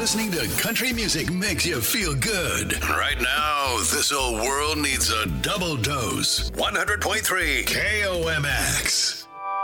Listening to country music makes you feel good. Right now, this old world needs a double dose. 100.3 KOMX.